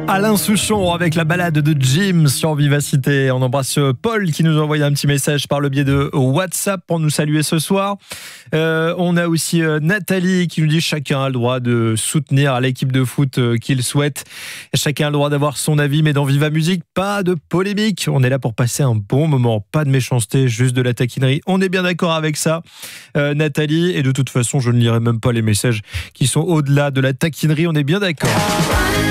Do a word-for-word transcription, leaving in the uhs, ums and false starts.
Alain Souchon avec la balade de Jim sur Vivacité. On embrasse Paul qui nous a envoyé un petit message par le biais de WhatsApp pour nous saluer ce soir. Euh, on a aussi euh, Nathalie qui nous dit chacun a le droit de soutenir l'équipe de foot euh, qu'il souhaite. Chacun a le droit d'avoir son avis, mais dans Viva Musique, pas de polémique. On est là pour passer un bon moment, pas de méchanceté, juste de la taquinerie. On est bien d'accord avec ça, euh, Nathalie. Et de toute façon, je ne lirai même pas les messages qui sont au-delà de la taquinerie. On est bien d'accord.